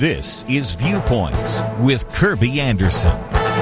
This is Viewpoints with Kirby Anderson.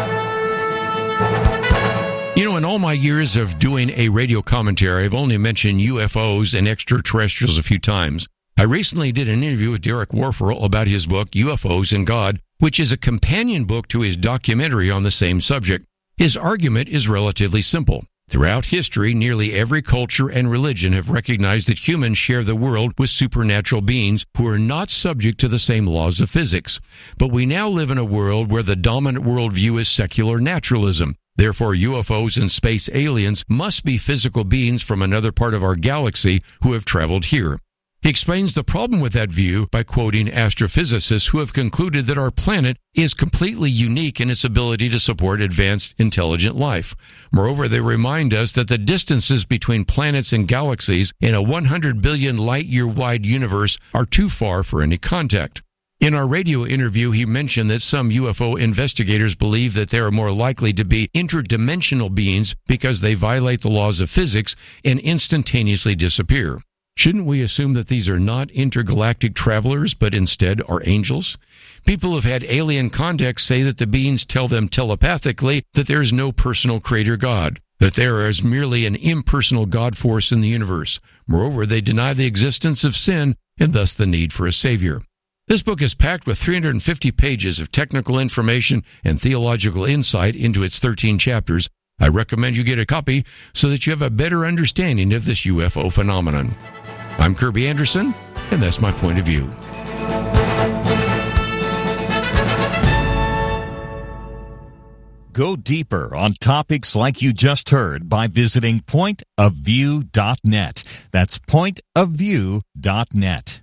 You know, in all my years of doing a radio commentary, I've only mentioned UFOs and extraterrestrials a few times. I recently did an interview with Derek Warfel about his book, UFOs and God, which is a companion book to his documentary on the same subject. His argument is relatively simple. Throughout history, nearly every culture and religion have recognized that humans share the world with supernatural beings who are not subject to the same laws of physics. But we now live in a world where the dominant worldview is secular naturalism. Therefore, UFOs and space aliens must be physical beings from another part of our galaxy who have traveled here. He explains the problem with that view by quoting astrophysicists who have concluded that our planet is completely unique in its ability to support advanced intelligent life. Moreover, they remind us that the distances between planets and galaxies in a 100 billion light-year wide universe are too far for any contact. In our radio interview, he mentioned that some UFO investigators believe that they are more likely to be interdimensional beings because they violate the laws of physics and instantaneously disappear. Shouldn't we assume that these are not intergalactic travelers, but instead are angels? People who have had alien contacts say that the beings tell them telepathically that there is no personal creator God, that there is merely an impersonal God force in the universe. Moreover, they deny the existence of sin and thus the need for a savior. This book is packed with 350 pages of technical information and theological insight into its 13 chapters. I recommend you get a copy so that you have a better understanding of this UFO phenomenon. I'm Kirby Anderson, and that's my point of view. Go deeper on topics like you just heard by visiting pointofview.net. That's pointofview.net.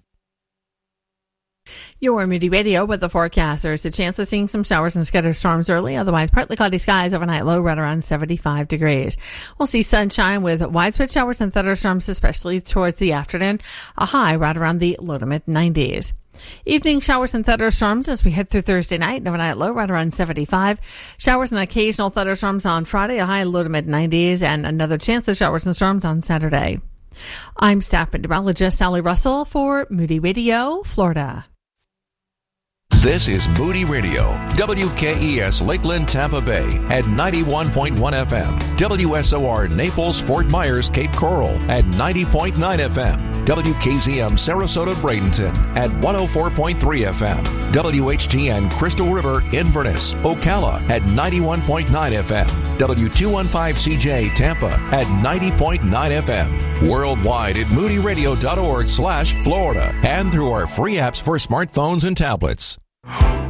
Your Moody Radio with the forecast. There's a chance of seeing some showers and scattered storms early. Otherwise, partly cloudy skies overnight, low right around 75 degrees. We'll see sunshine with widespread showers and thunderstorms, especially towards the afternoon. A high right around the low to mid 90s. Evening showers and thunderstorms as we head through Thursday night. Overnight low right around 75. Showers and occasional thunderstorms on Friday. A high low to mid 90s, and another chance of showers and storms on Saturday. I'm staff meteorologist Sally Russell for Moody Radio, Florida. This is Moody Radio, WKES Lakeland, Tampa Bay at 91.1 FM, WSOR Naples, Fort Myers, Cape Coral at 90.9 FM, WKZM Sarasota, Bradenton at 104.3 FM, WHTN Crystal River, Inverness, Ocala at 91.9 FM, W215CJ Tampa at 90.9 FM, worldwide at moodyradio.org/Florida, and through our free apps for smartphones and tablets.